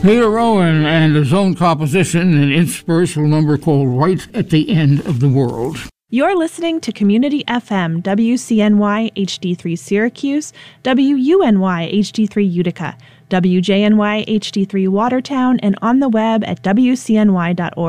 Peter Owen and his own composition, an inspirational number called Right at the End of the World. You're listening to Community FM, WCNY HD3 Syracuse, WUNY HD3 Utica, WJNY HD3 Watertown, and on the web at WCNY.org.